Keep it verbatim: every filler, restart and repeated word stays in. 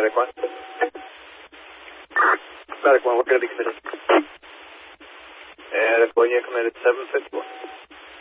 Medic one. Medic one, we're going to be committed. And if one, you committed seven fifty-one.